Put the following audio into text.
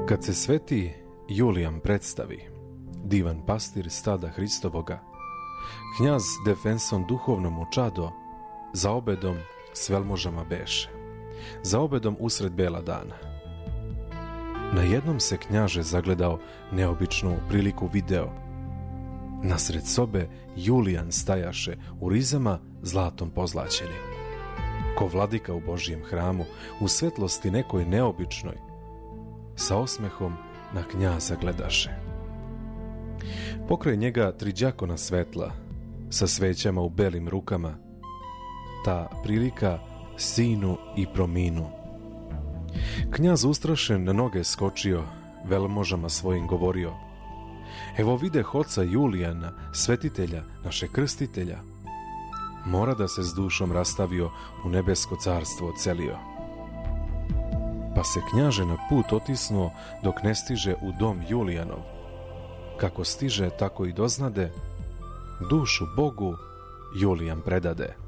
Kad se sveti Julijan predstavi, divan pastir stada Hristovoga, knjaz Defenson duhovno mu čado, za obedom s velmožama beše, za obedom usred bela dana. Na jednom se knjaže zagledao, neobičnu priliku video. Nasred sobe Julijan stajaše u rizama zlatom pozlaćenim. Ko vladika u Božjem hramu, u svetlosti nekoj neobičnoj, sa osmehom na knjaza gledaše. Pokraj njega 3 đakona svetla, sa svećama u belim rukama, ta prilika sinu i prominu. Knjaz ustrašen na noge skočio, velmožama svojim govorio: evo videh oca Julijana, svetitelja, naše krstitelja. Mora da se s dušom rastavio, u nebesko carstvo ocelio. Pa se knjaže na put otisnuo, dok ne stiže u dom Julijanov. Kako stiže, tako i doznade, dušu Bogu Julijan predade.